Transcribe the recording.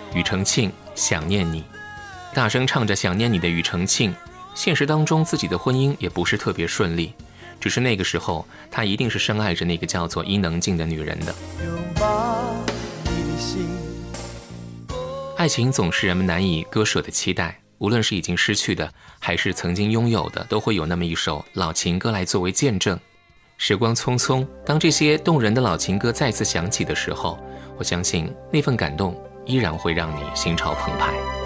庾澄庆想念你，大声唱着想念你的庾澄庆，现实当中自己的婚姻也不是特别顺利，只是那个时候他一定是深爱着那个叫做伊能静的女人的。爱情总是人们难以割舍的期待，无论是已经失去的还是曾经拥有的，都会有那么一首老情歌来作为见证。时光匆匆，当这些动人的老情歌再次响起的时候，我相信那份感动依然会让你心潮澎湃。